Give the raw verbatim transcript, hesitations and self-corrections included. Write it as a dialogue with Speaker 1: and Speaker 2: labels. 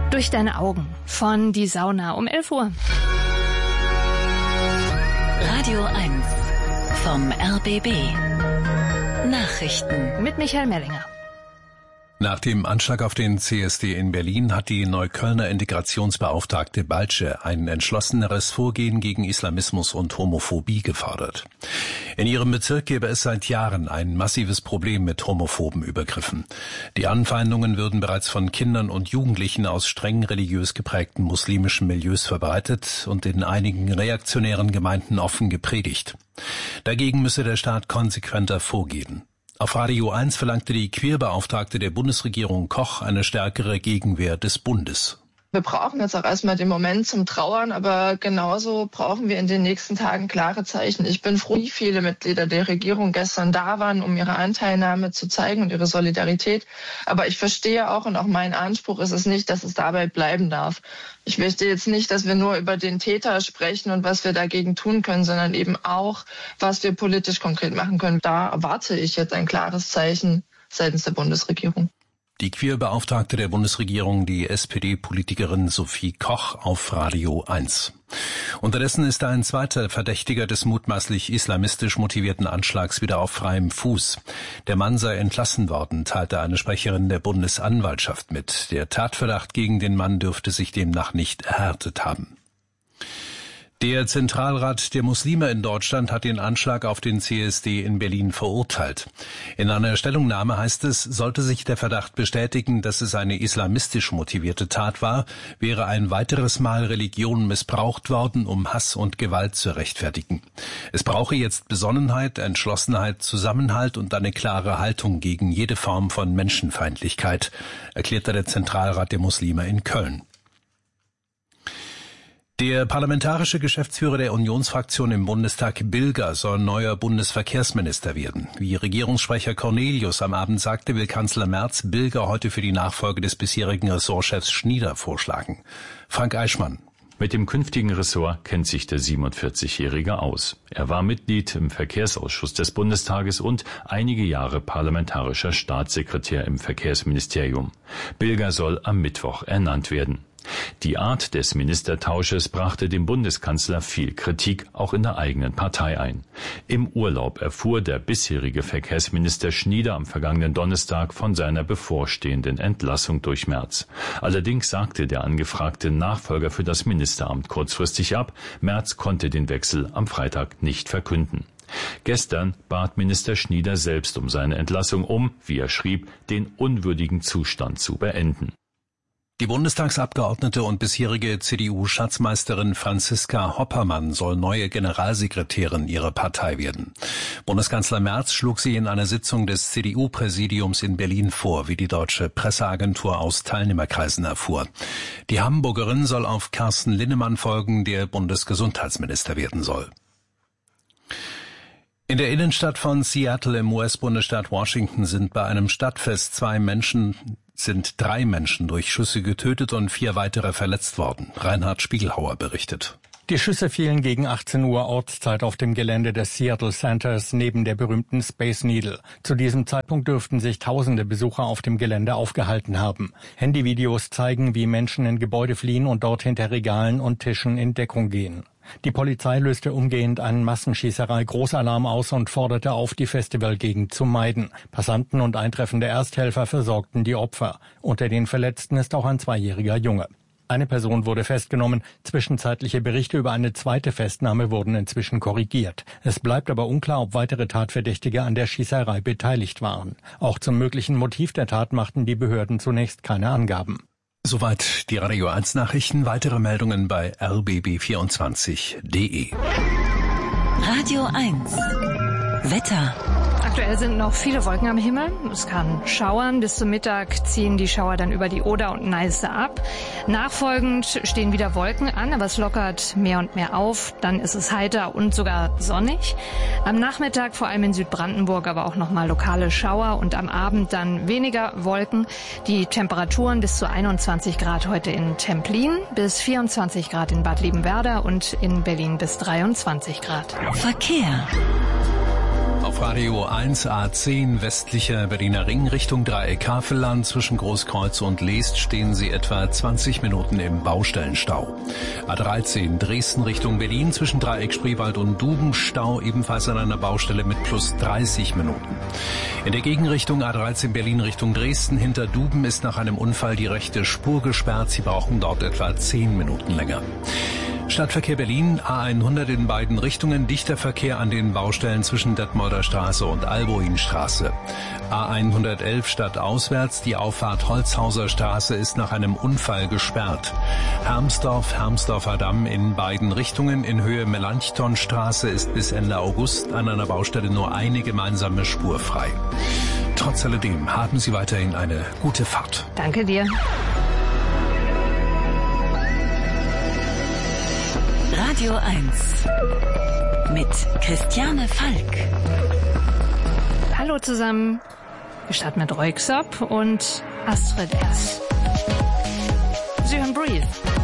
Speaker 1: Durch deine Augen von Die Sauna um elf Uhr.
Speaker 2: Radio eins vom R B B. Nachrichten
Speaker 1: Mit Michael Mellinger.
Speaker 3: Nach dem Anschlag auf den C S D in Berlin hat die Neuköllner Integrationsbeauftragte Balsche ein entschlosseneres Vorgehen gegen Islamismus und Homophobie gefordert. In ihrem Bezirk gäbe es seit Jahren ein massives Problem mit homophoben Übergriffen. Die Anfeindungen würden bereits von Kindern und Jugendlichen aus streng religiös geprägten muslimischen Milieus verbreitet und in einigen reaktionären Gemeinden offen gepredigt. Dagegen müsse der Staat konsequenter vorgehen. Auf Radio eins verlangte die Queerbeauftragte der Bundesregierung Koch eine stärkere Gegenwehr des Bundes.
Speaker 4: Wir brauchen jetzt auch erstmal den Moment zum Trauern, aber genauso brauchen wir in den nächsten Tagen klare Zeichen. Ich bin froh, wie viele Mitglieder der Regierung gestern da waren, um ihre Anteilnahme zu zeigen und ihre Solidarität. Aber ich verstehe auch, und auch mein Anspruch ist es nicht, dass es dabei bleiben darf. Ich möchte jetzt nicht, dass wir nur über den Täter sprechen und was wir dagegen tun können, sondern eben auch, was wir politisch konkret machen können. Da erwarte ich jetzt ein klares Zeichen seitens der Bundesregierung.
Speaker 3: Die Queerbeauftragte der Bundesregierung, die S P D-Politikerin Sophie Koch auf Radio eins. Unterdessen ist ein zweiter Verdächtiger des mutmaßlich islamistisch motivierten Anschlags wieder auf freiem Fuß. Der Mann sei entlassen worden, teilte eine Sprecherin der Bundesanwaltschaft mit. Der Tatverdacht gegen den Mann dürfte sich demnach nicht erhärtet haben. Der Zentralrat der Muslime in Deutschland hat den Anschlag auf den C S D in Berlin verurteilt. In einer Stellungnahme heißt es, sollte sich der Verdacht bestätigen, dass es eine islamistisch motivierte Tat war, wäre ein weiteres Mal Religion missbraucht worden, um Hass und Gewalt zu rechtfertigen. Es brauche jetzt Besonnenheit, Entschlossenheit, Zusammenhalt und eine klare Haltung gegen jede Form von Menschenfeindlichkeit, erklärte der Zentralrat der Muslime in Köln. Der parlamentarische Geschäftsführer der Unionsfraktion im Bundestag, Bilger, soll neuer Bundesverkehrsminister werden. Wie Regierungssprecher Cornelius am Abend sagte, will Kanzler Merz Bilger heute für die Nachfolge des bisherigen Ressortchefs Schnieder vorschlagen. Frank Eichmann.
Speaker 5: Mit dem künftigen Ressort kennt sich der siebenundvierzigjährige aus. Er war Mitglied im Verkehrsausschuss des Bundestages und einige Jahre parlamentarischer Staatssekretär im Verkehrsministerium. Bilger soll am Mittwoch ernannt werden. Die Art des Ministertausches brachte dem Bundeskanzler viel Kritik, auch in der eigenen Partei ein. Im Urlaub erfuhr der bisherige Verkehrsminister Schnieder am vergangenen Donnerstag von seiner bevorstehenden Entlassung durch Merz. Allerdings sagte der angefragte Nachfolger für das Ministeramt kurzfristig ab. Merz konnte den Wechsel am Freitag nicht verkünden. Gestern bat Minister Schnieder selbst um seine Entlassung, um, wie er schrieb, den unwürdigen Zustand zu beenden.
Speaker 3: Die Bundestagsabgeordnete und bisherige C D U-Schatzmeisterin Franziska Hoppermann soll neue Generalsekretärin ihrer Partei werden. Bundeskanzler Merz schlug sie in einer Sitzung des C D U-Präsidiums in Berlin vor, wie die deutsche Presseagentur aus Teilnehmerkreisen erfuhr. Die Hamburgerin soll auf Carsten Linnemann folgen, der Bundesgesundheitsminister werden soll. In der Innenstadt von Seattle im U S-Bundesstaat Washington sind bei einem Stadtfest zwei Menschen sind drei Menschen durch Schüsse getötet und vier weitere verletzt worden. Reinhard Spiegelhauer berichtet.
Speaker 6: Die Schüsse fielen gegen achtzehn Uhr Ortszeit auf dem Gelände des Seattle Centers neben der berühmten Space Needle. Zu diesem Zeitpunkt dürften sich tausende Besucher auf dem Gelände aufgehalten haben. Handyvideos zeigen, wie Menschen in Gebäude fliehen und dort hinter Regalen und Tischen in Deckung gehen. Die Polizei löste umgehend einen Massenschießerei-Großalarm aus und forderte auf, die Festivalgegend zu meiden. Passanten und eintreffende Ersthelfer versorgten die Opfer. Unter den Verletzten ist auch ein zweijähriger Junge. Eine Person wurde festgenommen. Zwischenzeitliche Berichte über eine zweite Festnahme wurden inzwischen korrigiert. Es bleibt aber unklar, ob weitere Tatverdächtige an der Schießerei beteiligt waren. Auch zum möglichen Motiv der Tat machten die Behörden zunächst keine Angaben.
Speaker 3: Soweit die Radio eins Nachrichten. Weitere Meldungen bei r b b vierundzwanzig punkt d e.
Speaker 2: Radio eins Wetter.
Speaker 1: Aktuell sind noch viele Wolken am Himmel. Es kann schauern. Bis zum Mittag ziehen die Schauer dann über die Oder und Neiße ab. Nachfolgend stehen wieder Wolken an, aber es lockert mehr und mehr auf. Dann ist es heiter und sogar sonnig. Am Nachmittag vor allem in Südbrandenburg aber auch nochmal lokale Schauer und am Abend dann weniger Wolken. Die Temperaturen bis zu einundzwanzig Grad heute in Templin, bis vierundzwanzig Grad in Bad Liebenwerda und in Berlin bis dreiundzwanzig Grad.
Speaker 2: Verkehr.
Speaker 3: Auf Radio eins A zehn westlicher Berliner Ring Richtung Dreieck Havelland zwischen Großkreuz und Leest stehen Sie etwa zwanzig Minuten im Baustellenstau. A dreizehn Dresden Richtung Berlin zwischen Dreieck Spreewald und Duben Stau ebenfalls an einer Baustelle mit plus dreißig Minuten. In der Gegenrichtung A dreizehn Berlin Richtung Dresden hinter Duben ist nach einem Unfall die rechte Spur gesperrt. Sie brauchen dort etwa zehn Minuten länger. Stadtverkehr Berlin, A hundert in beiden Richtungen, dichter Verkehr an den Baustellen zwischen Detmolder Straße und Alboinstraße. A hundertelf stadtauswärts, die Auffahrt Holzhauser Straße ist nach einem Unfall gesperrt. Hermsdorf, Hermsdorfer Damm in beiden Richtungen in Höhe Melanchthonstraße ist bis Ende August an einer Baustelle nur eine gemeinsame Spur frei. Trotz alledem haben Sie weiterhin eine gute Fahrt.
Speaker 1: Danke dir.
Speaker 2: Radio eins mit Christiane Falk.
Speaker 1: Hallo zusammen. Wir starten mit Röyksopp und Astrid S. Sie hören Breathe.